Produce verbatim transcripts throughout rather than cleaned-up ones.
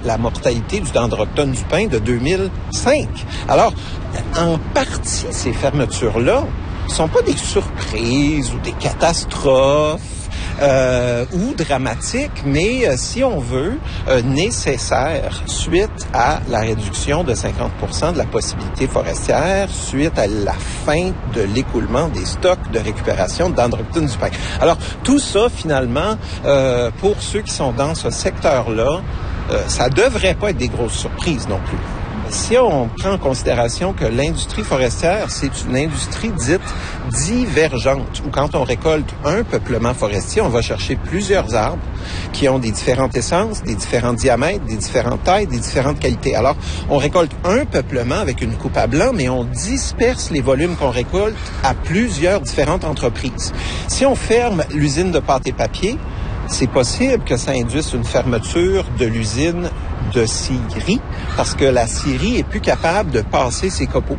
la mortalité du dendroctone du pin de deux mille cinq. Alors, en partie, ces fermetures-là ne sont pas des surprises ou des catastrophes euh, ou dramatiques, mais, euh, si on veut, euh, nécessaires suite à la réduction de cinquante pour cent de la possibilité forestière, suite à la fin de l'écoulement des stocks de récupération de dendroctone du pin. Alors, tout ça, finalement, euh, pour ceux qui sont dans ce secteur-là, euh, ça devrait pas être des grosses surprises non plus. Si on prend en considération que l'industrie forestière, c'est une industrie dite divergente, où quand on récolte un peuplement forestier, on va chercher plusieurs arbres qui ont des différentes essences, des différents diamètres, des différentes tailles, des différentes qualités. Alors, on récolte un peuplement avec une coupe à blanc, mais on disperse les volumes qu'on récolte à plusieurs différentes entreprises. Si on ferme l'usine de pâte et papier, c'est possible que ça induise une fermeture de l'usine de scierie, parce que la scierie est plus capable de passer ses copeaux.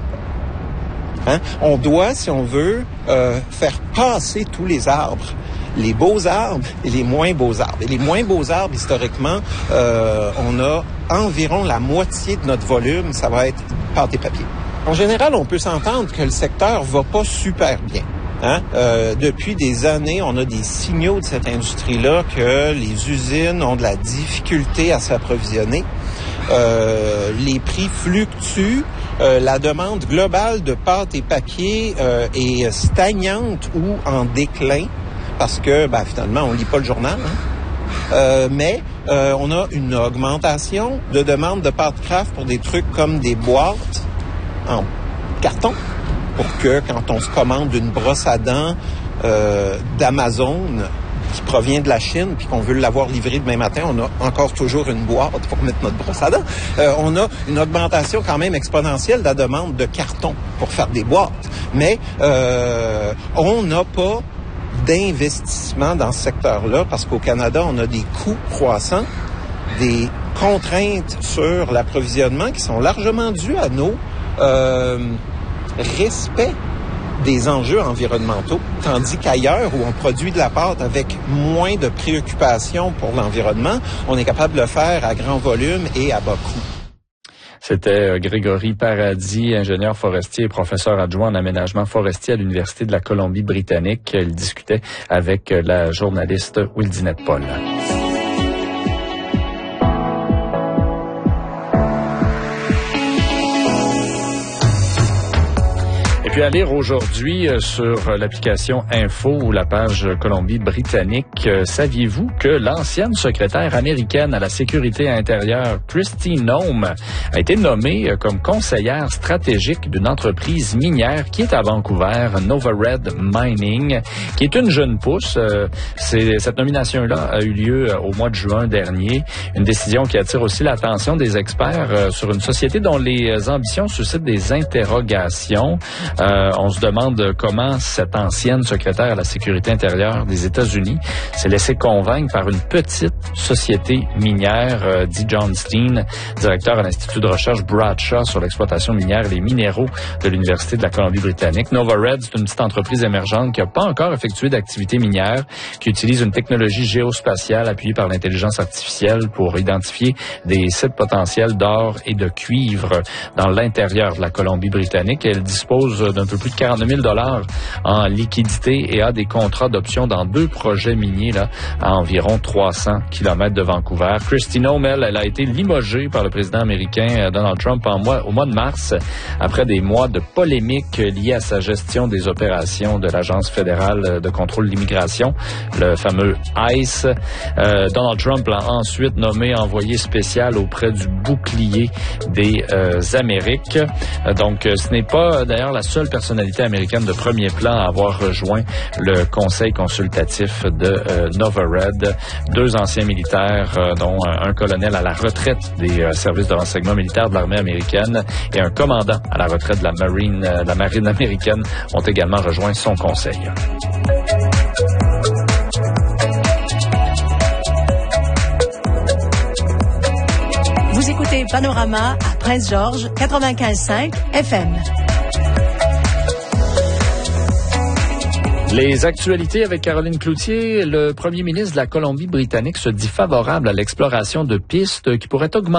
Hein? On doit, si on veut, euh, faire passer tous les arbres, les beaux arbres et les moins beaux arbres. Et les moins beaux arbres, historiquement, euh, on a environ la moitié de notre volume, ça va être pâte et papier. En général, on peut s'entendre que le secteur va pas super bien. Hein? Euh, depuis des années, on a des signaux de cette industrie-là que les usines ont de la difficulté à s'approvisionner. Euh, les prix fluctuent. Euh, la demande globale de pâte et papier euh, est stagnante ou en déclin parce que, ben, finalement, on lit pas le journal. Hein? Euh, mais euh, on a une augmentation de demande de pâte craft pour des trucs comme des boîtes en carton, pour que quand on se commande une brosse à dents euh, d'Amazon qui provient de la Chine, puis qu'on veut l'avoir livrée demain matin, on a encore toujours une boîte pour mettre notre brosse à dents. Euh, on a une augmentation quand même exponentielle de la demande de carton pour faire des boîtes. Mais euh, on n'a pas d'investissement dans ce secteur-là, parce qu'au Canada, on a des coûts croissants, des contraintes sur l'approvisionnement qui sont largement dues à nos euh, respect des enjeux environnementaux, tandis qu'ailleurs, où on produit de la pâte avec moins de préoccupations pour l'environnement, on est capable de le faire à grand volume et à bas coût. C'était Grégory Paradis, ingénieur forestier et professeur adjoint en aménagement forestier à l'Université de la Colombie-Britannique. Il discutait avec la journaliste Wildinette Paul. Et puis à lire aujourd'hui euh, sur l'application Info ou la page Colombie-Britannique, euh, saviez-vous que l'ancienne secrétaire américaine à la sécurité intérieure, Kristi Noem, a été nommée euh, comme conseillère stratégique d'une entreprise minière qui est à Vancouver, Nova Red Mining, qui est une jeune pousse. Euh, c'est, cette nomination-là a eu lieu euh, au mois de juin dernier. Une décision qui attire aussi l'attention des experts euh, sur une société dont les ambitions suscitent des interrogations. Euh, on se demande comment cette ancienne secrétaire à la sécurité intérieure des États-Unis s'est laissée convaincre par une petite société minière, euh, dit John Steen, directeur à l'Institut de recherche Bradshaw sur l'exploitation minière et les minéraux de l'Université de la Colombie-Britannique. Nova Red, c'est une petite entreprise émergente qui n'a pas encore effectué d'activité minière, qui utilise une technologie géospatiale appuyée par l'intelligence artificielle pour identifier des sites potentiels d'or et de cuivre dans l'intérieur de la Colombie-Britannique. Elle dispose d'un peu plus de quarante mille dollars en liquidité et a des contrats d'option dans deux projets miniers là, à environ trois cents kilomètres de Vancouver. Kristi Noem, elle, elle a été limogée par le président américain Donald Trump en mois, au mois de mars, après des mois de polémiques liées à sa gestion des opérations de l'Agence fédérale de contrôle de l'immigration, le fameux ICE. Euh, Donald Trump l'a ensuite nommé envoyé spécial auprès du bouclier des euh, Amériques. Euh, donc, ce n'est pas d'ailleurs la seule personnalité américaine de premier plan à avoir rejoint le conseil consultatif de euh, Nova Red. Deux anciens militaires, euh, dont un, un colonel à la retraite des euh, services de renseignement militaire de l'armée américaine et un commandant à la retraite de la marine, euh, de la marine américaine ont également rejoint son conseil. Vous écoutez Panorama à Prince-Georges, quatre-vingt-quinze virgule cinq F M. Les actualités avec Caroline Cloutier. Le premier ministre de la Colombie-Britannique se dit favorable à l'exploration de pistes qui pourraient augmenter